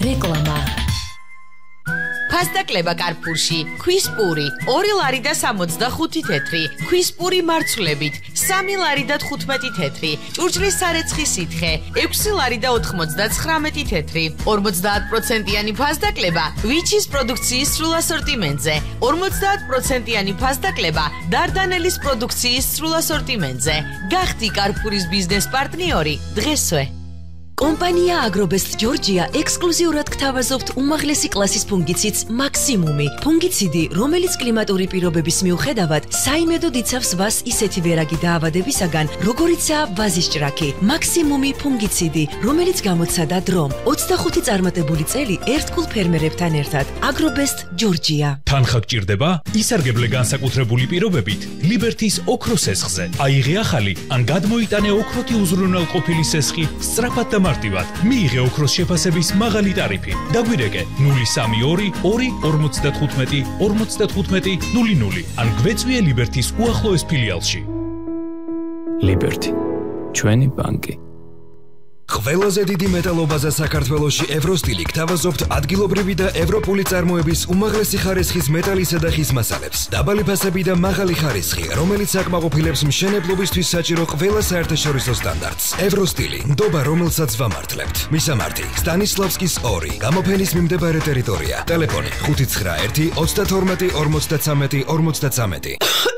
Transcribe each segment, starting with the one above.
რეკლამა. ფასტაკლება კარფურში, ქვის პური, 2 ლარი და 65 თეთრი, ქვის პური მარცვლებით, 3 ლარი და 15 თეთრი, ჭურჭლის სარეცხი სითხე, 6 ლარი და 99 თეთრი, 50%-იანი ფასტაკლება ვიჩის პროდუქციის სრულ ასორტიმენტზე, 50%-იანი ფასტაკლება დარდანელის პროდუქციის სრულ ასორტიმენტზე. გახდი კარფურის ბიზნეს პარტნიორი დღესვე. კომპანია აგრობესტ ჯორჯია ექსკლუზიურად გთავაზობთ უმაღლესი კლასის ფუნგიციდს მაქსიმუმი. ფუნგიციდი, რომელიც კლიმატური პირობების მიუხედავად საიმედოდ იცავს ვას ისეთი ვერაგი დაავადებისაგან, როგორიცაა ვაზის ჭრაქი. მაქსიმუმი ფუნგიციდი, რომელიც გამოცადა დრომ. 25 წარმატებული წელი ერთგულ ფერმერებთან ერთად. აგრობესტ ჯორჯია. თანხა გჭირდება? ისარგებლე განსაკუთრებული პირობებით ლიბერთის ოქროს სესხზე. აიღე ახალი ან გადმოიტანე ოქროთი უზრუნველყოფილი სესხი სწრაფად და მარტივად. მიიღე ოქროს შეფასების მაღალი ტარიფი. დაგვირეკე 032 2 55 00 ან გვეწვიე ლიბერთის უახლოეს ფილიალში. ლიბერთი, ჩვენი ბანკი. ყველაზე დიდი მეტალობაზა საქართველოში ევროსტილი გთავაზობთ ადგილობრივი და ევროპული წარმოების უმაღლესი ხარისხის მეტალისა და ხის მასალებს. დაბალი ფასები და მაღალი ხარისხი, რომელიც აკმაყოფილებს მშენებლობისთვის საჭირო ყველა საერთაშორისო სტანდარტს. ევროსტილი, ნდობა რომელსაც ვამართლებთ. მისამართი: სტანისლავსკის 2, გამოფენის მიმდებარე ტერიტორია. ტელეფონი 591 32 53 53.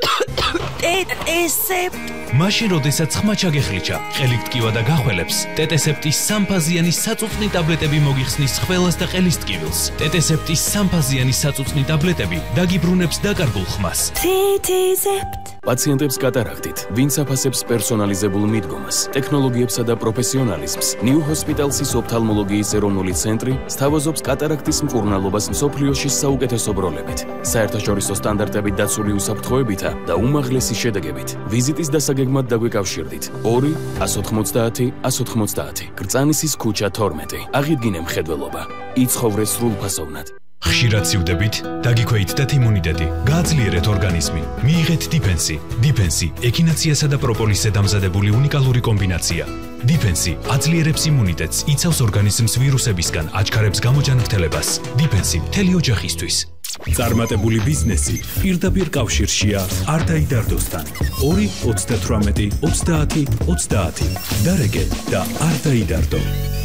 ტეტესეპტ. მაშინ როდესაც ხმა ჩაგეხლიჩა, ყელით ტკივა და გახველებს, ტეტესეპტის 3-ფაზიანი საწუწნი ტაბლეტები მოგიხსნის ხველას და ყელის ტკივილს. ტეტესეპტის 3-ფაზიანი საწუწნი ტაბლეტები დაგიბრუნებს დაკარგულ ხმას. ტეტესეპტ. პაციენტებს კატარაქტით, ვინც აფასებს პერსონალიზებულ მიდგომას, ტექნოლოგიებსა და პროფესიონალიზმს, ნიუ ჰოსპიტალსის ოფთალმოლოგიის ეროვნული ცენტრი სთავაზობს კატარაქტის მკურნალობას მსოფლიოში საუკეთესო ბროლებით, საერთაშორისო სტანდარტებით დაცული უსაფრთხოებითა და უმაღლესი შედეგებით. ვიზიტის დასაგეგმად დაგვიკავშირდით 2 190 190 კრწანისის ქუჩა 12. აღიდგინე მხედველობა, იცხოვრე სრულფასოვნად. ხშირად სივდებით, დაგიქვეითდეთ იმუნიტეტი, გააძლიერეთ ორგანიზმი, მიიღეთ დიფენსი. დიფენსი ექინაციასა და პროპოლისზე დამზადებული უნიკალური კომბინაცია. დიფენსი აძლიერებს იმუნიტეტს, იცავს ორგანიზმს ვირუსებისგან, აჩქარებს გამოჯანმრთელებას. დიფენსი მთელი ოჯახისთვის. წარმატებული ბიზნესი პირდაპირ კავშირშია არტაიდარდოსთან. 2 38 30 30. დარეგე და არტაიდარდო.